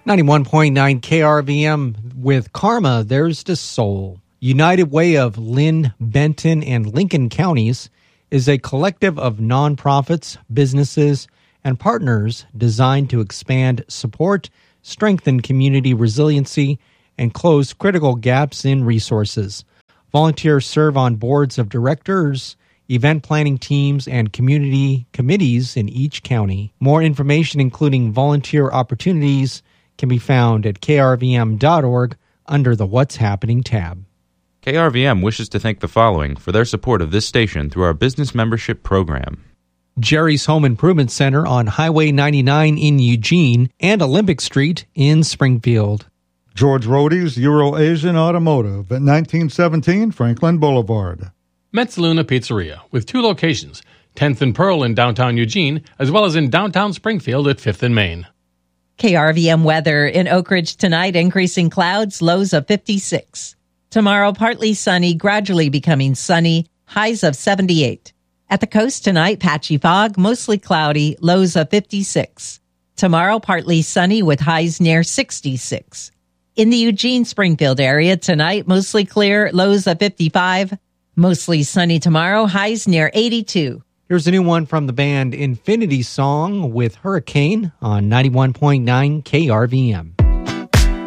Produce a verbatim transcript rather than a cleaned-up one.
ninety-one point nine K R V M with Karma, There's the Soul. United Way of Lynn, Benton, and Lincoln counties is a collective of nonprofits, businesses, and partners designed to expand support, strengthen community resiliency, and close critical gaps in resources. Volunteers serve on boards of directors, event planning teams, and community committees in each county. More information, including volunteer opportunities, can be found at K R V M dot org under the What's Happening tab. K R V M wishes to thank the following for their support of this station through our business membership program. Jerry's Home Improvement Center on Highway ninety-nine in Eugene and Olympic Street in Springfield. George Rohde's Euro-Asian Automotive at nineteen seventeen Franklin Boulevard. Metzaluna Pizzeria, with two locations, tenth and Pearl in downtown Eugene, as well as in downtown Springfield at fifth and Main. K R V M weather in Oak Ridge tonight, increasing clouds, lows of fifty-six. Tomorrow, partly sunny, gradually becoming sunny, highs of seventy-eight. At the coast tonight, patchy fog, mostly cloudy, lows of fifty-six. Tomorrow, partly sunny with highs near sixty-six. In the Eugene-Springfield area tonight, mostly clear, lows of fifty-five. Mostly sunny tomorrow, highs near eighty-two. Here's a new one from the band Infinity Song with Hurricane on ninety-one point nine K R V M.